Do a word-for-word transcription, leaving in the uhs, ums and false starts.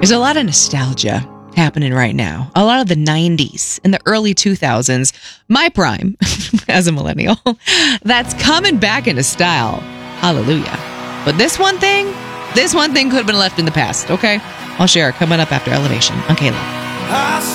There's a lot of nostalgia happening right now. A lot of the nineties and the early two thousands, my prime as a millennial, that's coming back into style. Hallelujah. But this one thing, this one thing could have been left in the past, okay? I'll share it coming up after Elevation on K-Love.